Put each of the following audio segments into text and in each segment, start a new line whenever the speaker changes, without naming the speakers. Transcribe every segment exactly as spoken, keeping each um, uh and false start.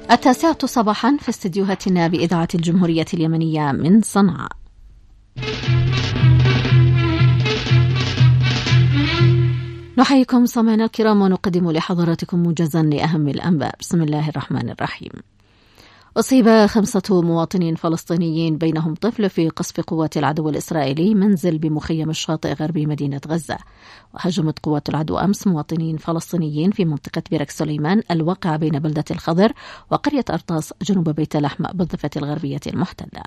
التاسعة صباحا في استديوهاتنا بإذاعة الجمهورية اليمنية من صنعاء. نحييكم سمعنا الكرام ونقدم لحضراتكم موجزا لأهم الأنباء. بسم الله الرحمن الرحيم. أصيب خمسة مواطنين فلسطينيين بينهم طفل في قصف قوات العدو الإسرائيلي منزل بمخيم الشاطئ غربي مدينة غزة. وهجمت قوات العدو أمس مواطنين فلسطينيين في منطقة بيرك سليمان الواقعة بين بلدة الخضر وقرية أرطاس جنوب بيت لحم بالضفة الغربية المحتلة.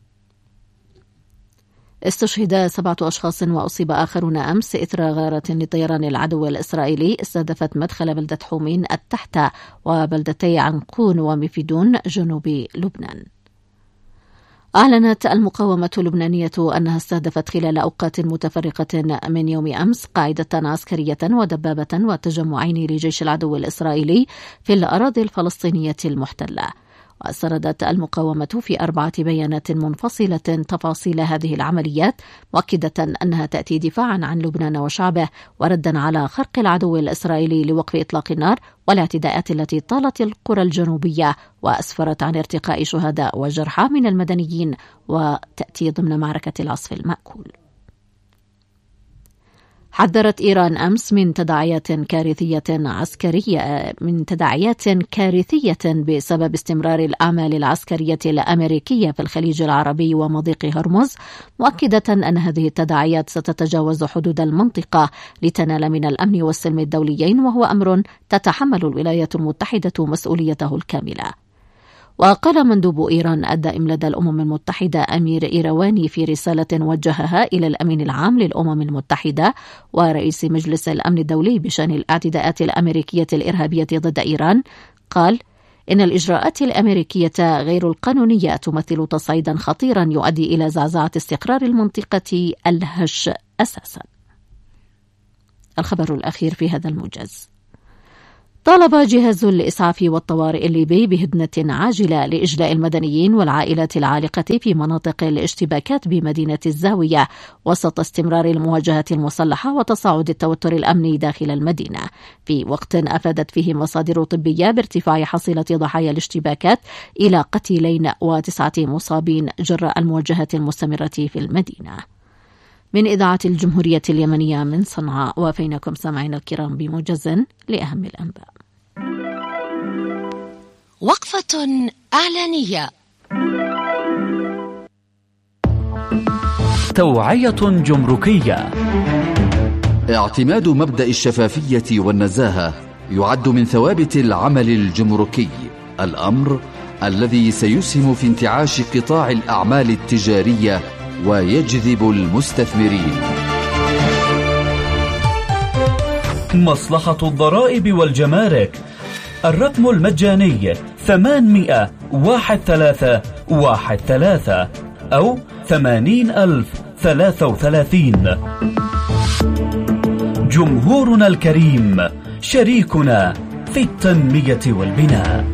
استشهد سبعة أشخاص وأصيب آخرون أمس إثر غارة لطيران العدو الإسرائيلي استهدفت مدخل بلدة حومين التحتة وبلدتي عنقون ومفيدون جنوب لبنان. أعلنت المقاومة اللبنانية أنها استهدفت خلال أوقات متفرقة من يوم أمس قاعدة عسكرية ودبابة وتجمعين لجيش العدو الإسرائيلي في الأراضي الفلسطينية المحتلة. وأسردت المقاومة في أربعة بيانات منفصلة تفاصيل هذه العمليات، مؤكدة أنها تأتي دفاعا عن لبنان وشعبه وردا على خرق العدو الإسرائيلي لوقف إطلاق النار والاعتداءات التي طالت القرى الجنوبية وأسفرت عن ارتقاء شهداء وجرحى من المدنيين، وتأتي ضمن معركة العصف المأكول. حذرت إيران أمس من تداعيات كارثية عسكرية من تداعيات كارثية بسبب استمرار الأعمال العسكرية الأمريكية في الخليج العربي ومضيق هرمز، مؤكدة أن هذه التداعيات ستتجاوز حدود المنطقة لتنال من الأمن والسلم الدوليين، وهو أمر تتحمل الولايات المتحدة مسؤوليته الكاملة. وقال مندوب إيران الدائم لدى الأمم المتحدة أمير إيرواني في رسالة وجهها إلى الأمين العام للأمم المتحدة ورئيس مجلس الأمن الدولي بشأن الاعتداءات الأمريكية الإرهابية ضد إيران، قال إن الإجراءات الأمريكية غير القانونية تمثل تصعيدا خطيرا يؤدي إلى زعزعة استقرار المنطقة الهش أساسا. الخبر الأخير في هذا الموجز. طالب جهاز الإسعاف والطوارئ الليبي بهدنة عاجلة لإجلاء المدنيين والعائلات العالقة في مناطق الاشتباكات بمدينة الزاوية وسط استمرار المواجهات المسلحة وتصاعد التوتر الأمني داخل المدينة، في وقت أفادت فيه مصادر طبية بارتفاع حصيلة ضحايا الاشتباكات إلى قتيلين وتسعة مصابين جراء المواجهات المستمرة في المدينة. من إذاعة الجمهورية اليمنية من صنعاء، وفينكم سامعين الكرام بموجز لأهم الأنباء.
وقفة إعلانية.
توعية جمركية.
اعتماد مبدأ الشفافية والنزاهة يعد من ثوابت العمل الجمركي، الأمر الذي سيسهم في انتعاش قطاع الأعمال التجارية ويجذب المستثمرين.
مصلحة الضرائب والجمارك، الرقم المجاني ثمانمائة واحد ثلاثة واحد ثلاثة أو ثمانين ألف ثلاثة وثلاثين. جمهورنا الكريم شريكنا في التنمية والبناء.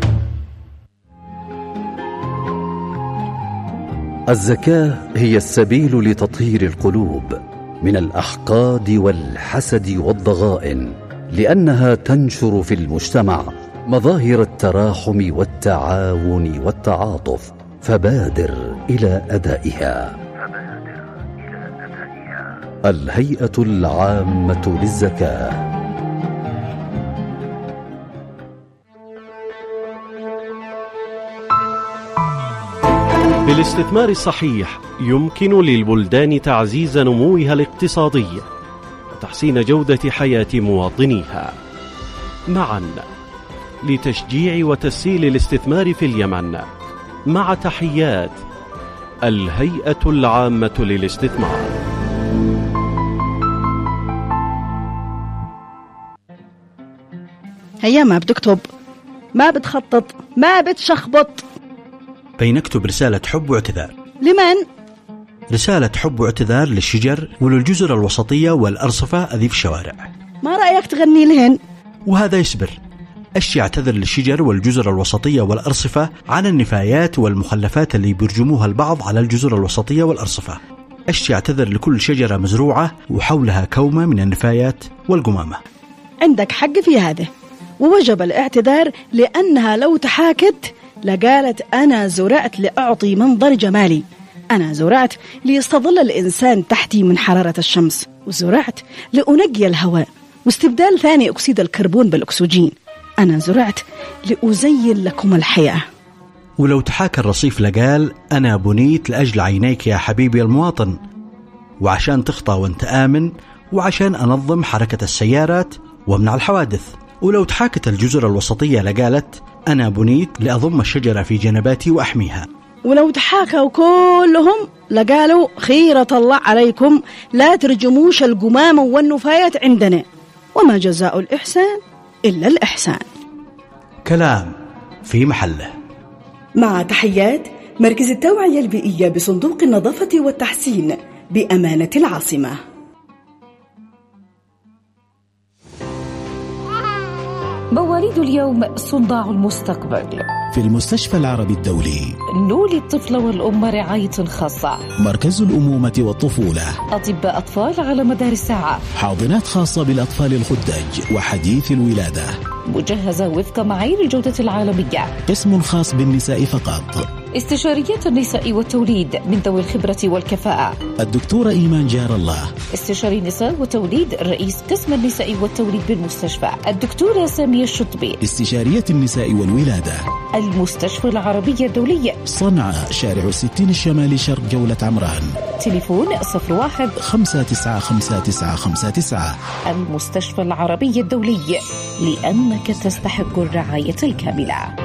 الزكاة هي السبيل لتطهير القلوب من الأحقاد والحسد والضغائن، لأنها تنشر في المجتمع مظاهر التراحم والتعاون والتعاطف، فبادر إلى أدائها. الهيئة العامة للزكاة.
بالاستثمار الصحيح يمكن للبلدان تعزيز نموها الاقتصادي وتحسين جودة حياة مواطنيها. معا لتشجيع وتسهيل الاستثمار في اليمن، مع تحيات الهيئة العامة للاستثمار.
هيا ما بتكتب، ما بتخطط، ما بتشخبط.
بينكتب رسالة حب واعتذار.
لمن؟
رسالة حب واعتذار للشجر وللجزر الوسطية والأرصفة ذي في الشوارع.
ما رأيك تغني لهن؟
وهذا يسبر. أشي اعتذر للشجر والجزر الوسطية والأرصفة عن النفايات والمخلفات اللي بيرجموها البعض على الجزر الوسطية والأرصفة. أشي اعتذر لكل شجرة مزروعة وحولها كومة من النفايات والقمامة.
عندك حق في هذا، ووجب الاعتذار لأنها لو تحاكت لقالت أنا زرعت لأعطي منظر جمالي، أنا زرعت ليستظل الإنسان تحتي من حرارة الشمس، وزرعت لأنقي الهواء واستبدال ثاني أكسيد الكربون بالأكسجين، أنا زرعت لأزين لكم الحياة.
ولو تحاكى الرصيف لقال أنا بنيت لأجل عينيك يا حبيبي المواطن، وعشان تخطى وانت آمن، وعشان أنظم حركة السيارات وامنع الحوادث. ولو تحاكت الجزر الوسطية لقالت أنا بنيت لأضم الشجرة في جنباتي وأحميها.
ولو تحاكوا كلهم لقالوا خيرة الله عليكم لا ترجموش القمام والنفايات عندنا، وما جزاء الإحسان إلا الإحسان.
كلام في محله.
مع تحيات مركز التوعية البيئية بصندوق النظافة والتحسين بأمانة العاصمة.
مواليد اليوم صناع المستقبل.
في المستشفى العربي الدولي
نولي الطفل والأم رعاية خاصة.
مركز الأمومة والطفولة.
أطباء أطفال على مدار الساعة.
حاضنات خاصة بالأطفال الخدج وحديث الولادة.
مجهزة وفق معايير الجودة العالمية.
قسم خاص بالنساء فقط.
استشاريات النساء والتوليد من ذوي الخبرة والكفاءة.
الدكتورة إيمان جار الله.
استشاري نساء وتوليد رئيس قسم النساء والتوليد بالمستشفى. الدكتورة سامية الشطبي.
استشارية النساء والولادة.
المستشفى العربية الدولية.
صنعاء، شارع الستين الشمالي شرق جولة عمران.
تليفون صفر واحد
خمسة تسعة خمسة تسعة خمسة تسعة.
المستشفى العربية الدولي، لأنك تستحق الرعاية الكاملة.